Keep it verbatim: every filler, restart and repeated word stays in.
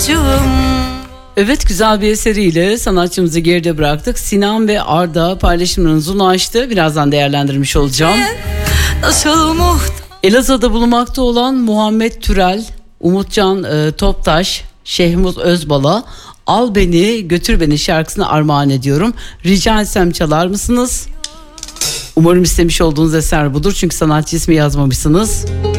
acım. Evet, güzel bir eseriyle sanatçımızı geride bıraktık. Sinan ve Arda paylaşımlarınızı ulaştı. Birazdan değerlendirmiş olacağım. Nasıl muhtaç. Elazığ'da bulunmakta olan Muhammed Türel, Umutcan e, Toptaş, Şehmuz Özbal'a Al Beni Götür Beni şarkısını armağan ediyorum. Rica etsem çalar mısınız? Umarım istemiş olduğunuz eser budur, çünkü sanatçı ismi yazmamışsınız.